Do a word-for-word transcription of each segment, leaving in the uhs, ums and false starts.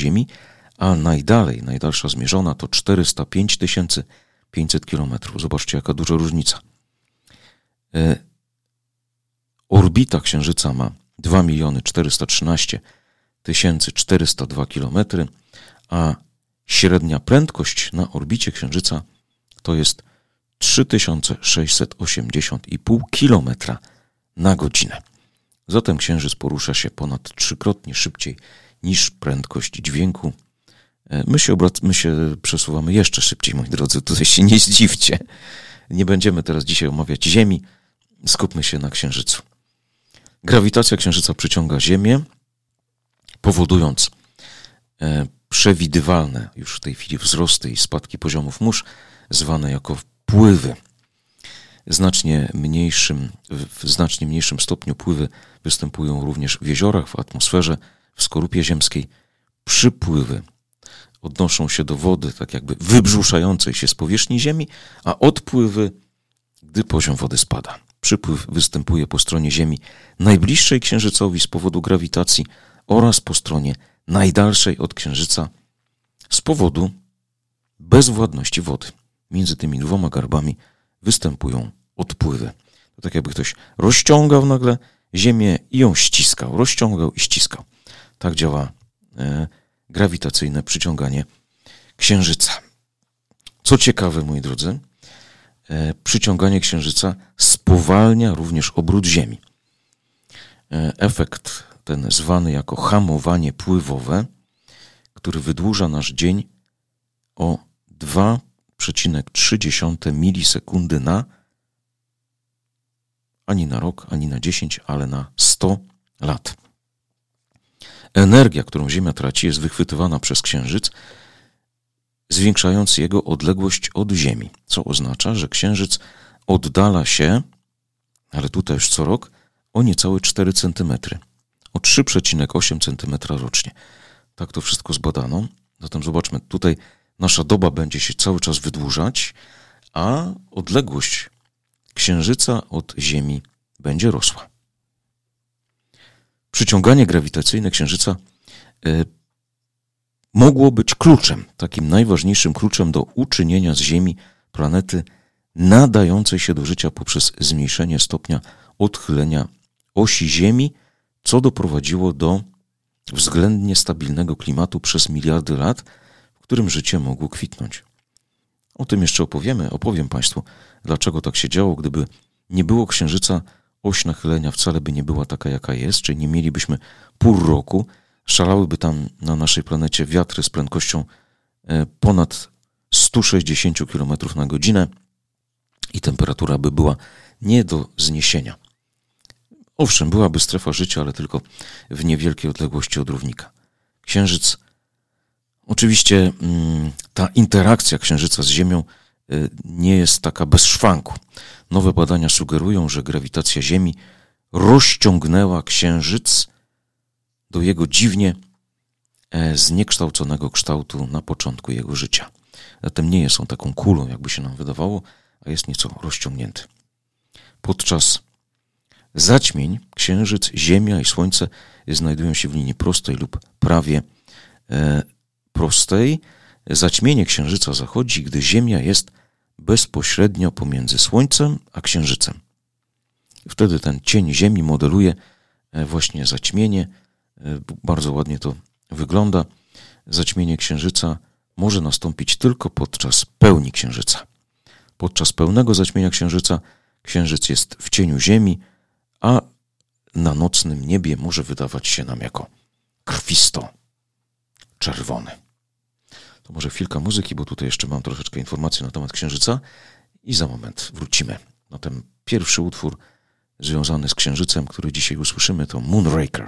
Ziemi, a najdalej, najdalsza zmierzona to czterysta pięć tysięcy pięćset kilometrów. Zobaczcie, jaka duża różnica. E, orbita Księżyca ma dwa miliony czterysta trzynaście tysięcy czterysta dwa kilometry, a średnia prędkość na orbicie Księżyca to jest trzy tysiące sześćset osiemdziesiąt i pół kilometra na godzinę. Zatem Księżyc porusza się ponad trzykrotnie szybciej niż prędkość dźwięku. My się, obrac- my się przesuwamy jeszcze szybciej, moi drodzy, tutaj się nie zdziwcie. Nie będziemy teraz dzisiaj omawiać Ziemi, skupmy się na Księżycu. Grawitacja Księżyca przyciąga Ziemię, powodując e, przewidywalne już w tej chwili wzrosty i spadki poziomów mórz, zwane jako pływy. Znacznie mniejszym, w znacznie mniejszym stopniu pływy występują również w jeziorach, w atmosferze, w skorupie ziemskiej. Przypływy odnoszą się do wody, tak jakby wybrzuszającej się z powierzchni Ziemi, a odpływy, gdy poziom wody spada. Przypływ występuje po stronie Ziemi najbliższej Księżycowi z powodu grawitacji oraz po stronie najdalszej od Księżyca z powodu bezwładności wody. Między tymi dwoma garbami występują odpływy. To tak jakby ktoś rozciągał nagle Ziemię i ją ściskał. Rozciągał i ściskał. Tak działa e, grawitacyjne przyciąganie Księżyca. Co ciekawe, moi drodzy, e, przyciąganie Księżyca spowalnia również obrót Ziemi. E, efekt ten zwany jako hamowanie pływowe, który wydłuża nasz dzień o dwa przecinek trzy milisekundy na ani na rok, ani na dziesięć, ale na sto lat. Energia, którą Ziemia traci, jest wychwytywana przez Księżyc, zwiększając jego odległość od Ziemi, co oznacza, że Księżyc oddala się, ale tutaj już co rok, o niecałe cztery centymetry, o trzy przecinek osiem centymetra rocznie. Tak to wszystko zbadano. Zatem zobaczmy, tutaj nasza doba będzie się cały czas wydłużać, a odległość Księżyca od Ziemi będzie rosła. Przyciąganie grawitacyjne Księżyca y, mogło być kluczem, takim najważniejszym kluczem do uczynienia z Ziemi planety nadającej się do życia poprzez zmniejszenie stopnia odchylenia osi Ziemi, co doprowadziło do względnie stabilnego klimatu przez miliardy lat, w którym życie mogło kwitnąć. O tym jeszcze opowiemy, opowiem Państwu, dlaczego tak się działo. Gdyby nie było Księżyca, oś nachylenia wcale by nie była taka, jaka jest, czyli nie mielibyśmy pór roku, szalałyby tam na naszej planecie wiatry z prędkością ponad sto sześćdziesiąt kilometrów na godzinę i temperatura by była nie do zniesienia. Owszem, byłaby strefa życia, ale tylko w niewielkiej odległości od równika. Księżyc, oczywiście ta interakcja Księżyca z Ziemią nie jest taka bez szwanku. Nowe badania sugerują, że grawitacja Ziemi rozciągnęła Księżyc do jego dziwnie zniekształconego kształtu na początku jego życia. Zatem nie jest on taką kulą, jakby się nam wydawało, a jest nieco rozciągnięty. Podczas zaćmień Księżyc, Ziemia i Słońce znajdują się w linii prostej lub prawie e, prostej. Zaćmienie Księżyca zachodzi, gdy Ziemia jest bezpośrednio pomiędzy Słońcem a Księżycem. Wtedy ten cień Ziemi modeluje właśnie zaćmienie. Bardzo ładnie to wygląda. Zaćmienie Księżyca może nastąpić tylko podczas pełni Księżyca. Podczas pełnego zaćmienia Księżyca Księżyc jest w cieniu Ziemi, a na nocnym niebie może wydawać się nam jako krwisto-czerwony. To może chwilka muzyki, bo tutaj jeszcze mam troszeczkę informacji na temat Księżyca i za moment wrócimy na ten pierwszy utwór związany z Księżycem, który dzisiaj usłyszymy, to Moonraker.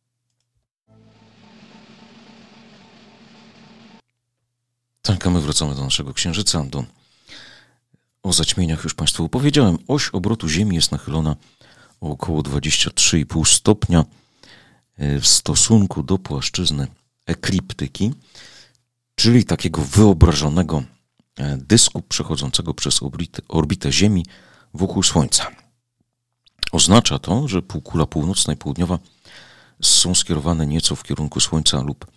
Tak, a my wracamy do naszego Księżyca. Do... O zaćmieniach już Państwu opowiedziałem. Oś obrotu Ziemi jest nachylona o około dwadzieścia trzy i pół stopnia w stosunku do płaszczyzny ekliptyki, czyli takiego wyobrażonego dysku przechodzącego przez orbitę, orbitę Ziemi wokół Słońca. Oznacza to, że półkula północna i południowa są skierowane nieco w kierunku Słońca lub